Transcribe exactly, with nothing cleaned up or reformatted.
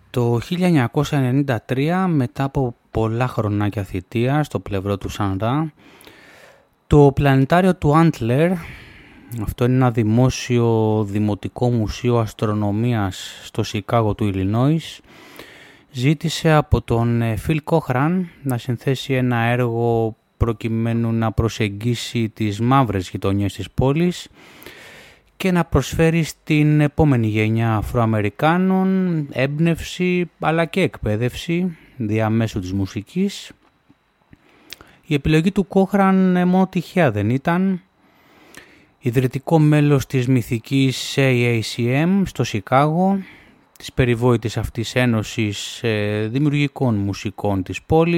Το χίλια εννιακόσια ενενήντα τρία, μετά από πολλά χρονάκια θητεία στο πλευρό του Σαν Ρα, το πλανητάριο του Άντλερ, αυτό είναι ένα δημόσιο δημοτικό μουσείο αστρονομίας στο Σικάγο του Ιλινόης, ζήτησε από τον Φιλ Κόχραν να συνθέσει ένα έργο προκειμένου να προσεγγίσει τις μαύρες γειτονιές της πόλης και να προσφέρει στην επόμενη γενιά Αφροαμερικάνων έμπνευση αλλά και εκπαίδευση διαμέσου της μουσικής. Η επιλογή του Κόχραν μόνο τυχαία δεν ήταν. Ιδρυτικό μέλος της μυθικής έι έι σι εμ στο Σικάγο, της περιβόητης αυτής ένωσης δημιουργικών μουσικών της πόλης,